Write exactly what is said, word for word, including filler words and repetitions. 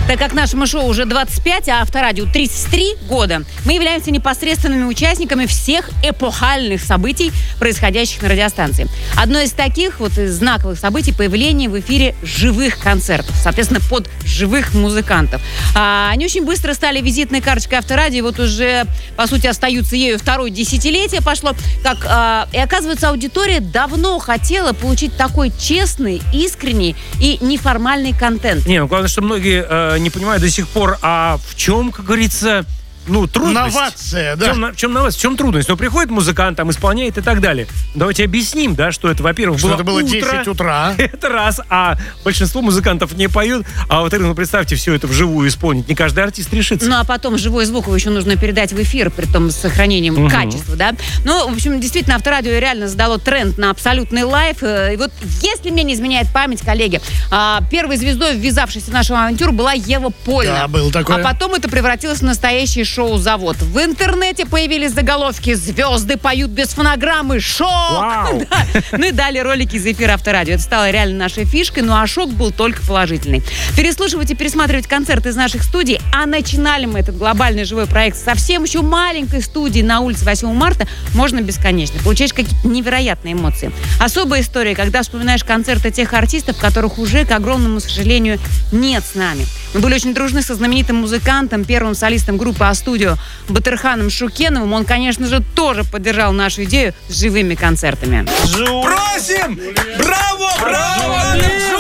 Так как нашему шоу уже двадцать пять, а Авторадио тридцать три года, мы являемся непосредственными участниками всех эпохальных событий, происходящих на радиостанции. Одно из таких вот из знаковых событий — появление в эфире живых концертов, соответственно, под живых музыкантов. А, они очень быстро стали визитной карточкой Авторадио, вот уже, по сути, остаются ею второе десятилетие пошло. Как, а, и оказывается, аудитория давно хотела получить такой честный, искренний и неформальный контент. Не, ну главное, что многие э, не понимают до сих пор, а в чем, как говорится, ну, трудность. Новация, да. В чем, в чем новация, в чем трудность? Ну, приходит музыкант, там, исполняет и так далее. Давайте объясним, да, что это, во-первых, что было это было утро, десять утра. Это раз, а большинство музыкантов не поют. А вот, ну, представьте, все это вживую исполнить. Не каждый артист решится. Ну, а потом живой звук его еще нужно передать в эфир, при том с сохранением угу. качества, да. Ну, в общем, действительно, Авторадио реально задало тренд на абсолютный лайв. И вот, если мне не изменяет память, коллеги, первой звездой, ввязавшейся в нашу авантюру, была Ева Польна. Да, был такой. А потом это превратилось в настоящий шоу-завод. В интернете появились заголовки «Звезды поют без фонограммы. Шок!» да. Ну и далее ролики из эфира Авторадио. Это стало реально нашей фишкой, ну а шок был только положительный. Переслушивать и пересматривать концерты из наших студий, а начинали мы этот глобальный живой проект с совсем еще маленькой студии на улице восьмого марта, можно бесконечно. Получаешь какие-то невероятные эмоции. Особая история, когда вспоминаешь концерты тех артистов, которых уже, к огромному сожалению, нет с нами. Мы были очень дружны со знаменитым музыкантом, первым солистом группы А-студио Батырханом Шукеновым. Он, конечно же, тоже поддержал нашу идею с живыми концертами. Просим! Браво! Браво!